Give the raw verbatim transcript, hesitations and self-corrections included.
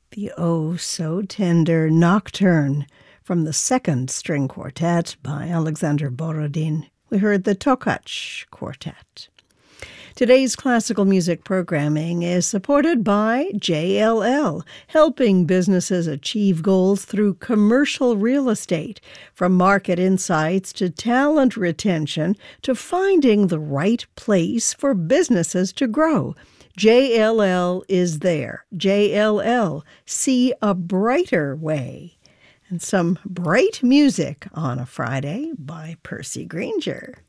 The oh so tender Nocturne from the second string quartet by Alexander Borodin. We heard the Tokach Quartet. Today's classical music programming is supported by J L L, helping businesses achieve goals through commercial real estate, from market insights to talent retention to finding the right place for businesses to grow. J L L is there. J L L, see a brighter way. And some bright music on a Friday by Percy Grainger.